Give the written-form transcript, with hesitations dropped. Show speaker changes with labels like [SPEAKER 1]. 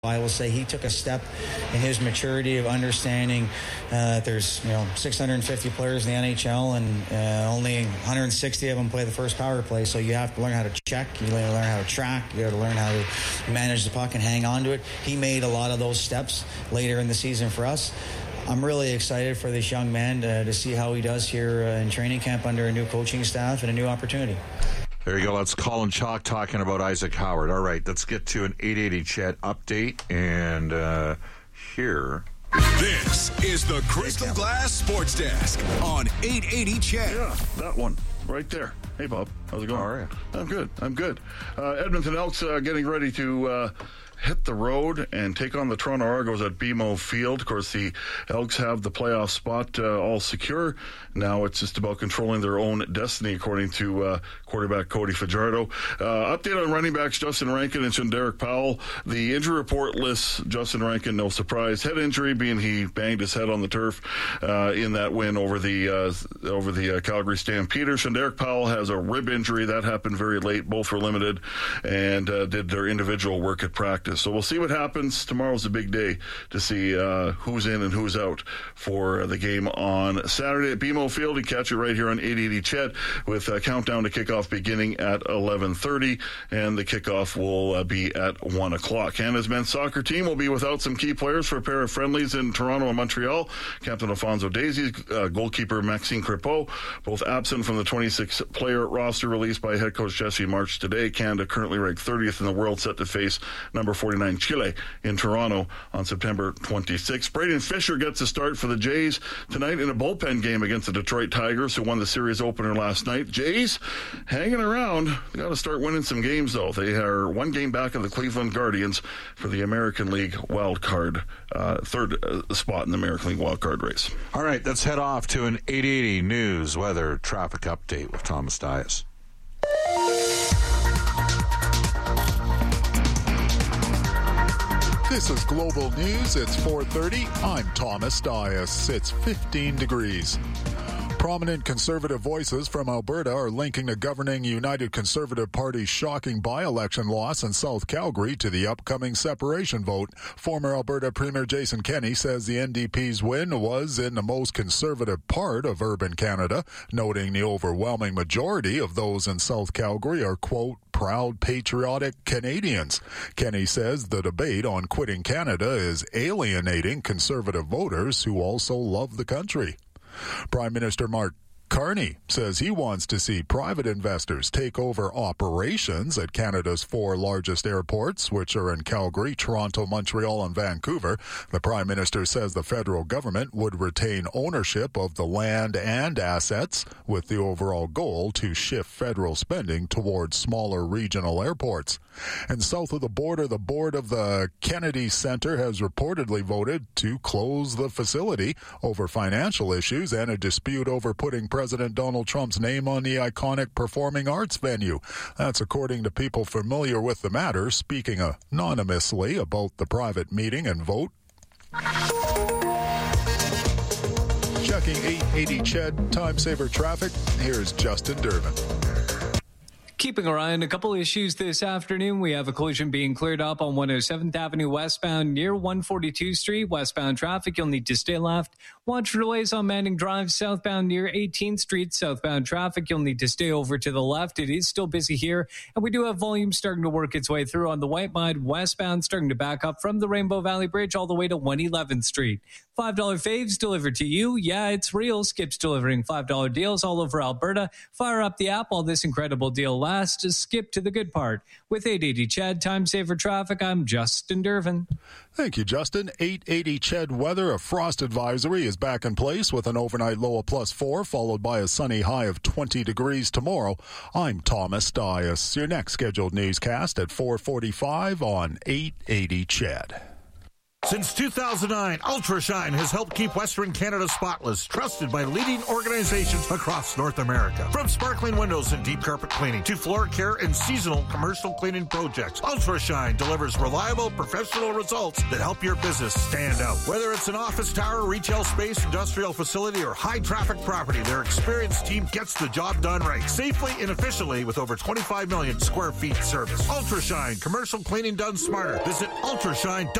[SPEAKER 1] I will say he took a step in his maturity of understanding that there's 650 players in the NHL and only 160 of them play the first power play. So you have to learn how to check, you learn how to track, you got to learn how to manage the puck and hang on to it. He made a lot of those steps later in the season for us. I'm really excited for this young man to see how he does here in training camp under a new coaching staff and a new opportunity.
[SPEAKER 2] There you go. That's Colin Chalk talking about Isaac Howard. All right, let's get to an 880 Chet update. And here...
[SPEAKER 3] This is the Crystal Glass Sports Desk on 880 Chet.
[SPEAKER 4] Yeah, that one right there. Hey, Bob. How's it going?
[SPEAKER 2] How are you?
[SPEAKER 4] I'm good. Edmonton Elks getting ready to... hit the road and take on the Toronto Argos at BMO Field. Of course, the Elks have the playoff spot all secure. Now it's just about controlling their own destiny, according to quarterback Cody Fajardo. Update on running backs Justin Rankin and Shanderick Powell. The injury report lists Justin Rankin, no surprise, head injury, being he banged his head on the turf in that win over the Calgary Stampeders. Shanderick Powell has a rib injury. That happened very late. Both were limited and did their individual work at practice. So we'll see what happens. Tomorrow's a big day to see who's in and who's out for the game on Saturday at BMO Field. You catch it right here on 880 Chet with a countdown to kickoff beginning at 11:30, and the kickoff will be at 1 o'clock. Canada's men's soccer team will be without some key players for a pair of friendlies in Toronto and Montreal. Captain Alfonso Daisy, goalkeeper Maxime Crépeau, both absent from the 26-player roster released by head coach Jesse March today. Canada currently ranked 30th in the world, set to face number 49 Chile in Toronto on September 26th. Braden Fisher gets a start for the Jays tonight in a bullpen game against the Detroit Tigers, who won the series opener last night. Jays hanging around. They got to start winning some games, though. They are one game back of the Cleveland Guardians for the American League wild card, third spot in the American League wild card race.
[SPEAKER 2] All right, let's head off to an 880 news weather traffic update with Thomas Dias.
[SPEAKER 5] This is Global News. It's 4:30. I'm Thomas Dias. It's 15 degrees. Prominent Conservative voices from Alberta are linking the governing United Conservative Party's shocking by-election loss in South Calgary to the upcoming separation vote. Former Alberta Premier Jason Kenney says the NDP's win was in the most conservative part of urban Canada, noting the overwhelming majority of those in South Calgary are, quote, proud, patriotic Canadians. Kenney says the debate on quitting Canada is alienating Conservative voters who also love the country. Prime Minister Mark Carney says he wants to see private investors take over operations at Canada's four largest airports, which are in Calgary, Toronto, Montreal, and Vancouver. The Prime Minister says the federal government would retain ownership of the land and assets, with the overall goal to shift federal spending towards smaller regional airports. And south of the board of the Kennedy Center has reportedly voted to close the facility over financial issues and a dispute over putting President Donald Trump's name on the iconic performing arts venue. That's according to people familiar with the matter, speaking anonymously about the private meeting and vote. Checking 880 Ched Time Saver Traffic, here's Justin Durbin.
[SPEAKER 6] Keeping our eye on a couple issues this afternoon, we have a collision being cleared up on 107th Avenue westbound near 142th Street. Westbound traffic, you'll need to stay left. Watch for delays on Manning Drive southbound near 18th Street. Southbound traffic, you'll need to stay over to the left. It is still busy here, and we do have volume starting to work its way through on the Whitemud westbound, starting to back up from the Rainbow Valley Bridge all the way to 111th Street. $5 faves delivered to you. Yeah, it's real. Skip's delivering $5 deals all over Alberta. Fire up the app while this incredible deal lasts. Just skip to the good part. With 880 Ched Time Saver Traffic, I'm Justin Durbin.
[SPEAKER 5] Thank you, Justin. 880 Ched weather. A frost advisory is back in place with an overnight low of +4, followed by a sunny high of 20 degrees tomorrow. I'm Thomas Dias. Your next scheduled newscast at 4:45 on 880 Ched.
[SPEAKER 2] Since 2009, UltraShine has helped keep Western Canada spotless, trusted by leading organizations across North America. From sparkling windows and deep carpet cleaning to floor care and seasonal commercial cleaning projects, UltraShine delivers reliable, professional results that help your business stand out. Whether it's an office tower, retail space, industrial facility, or high-traffic property, their experienced team gets the job done right, safely and efficiently with over 25 million square feet service. UltraShine, commercial cleaning done smarter. Visit ultrashine.com.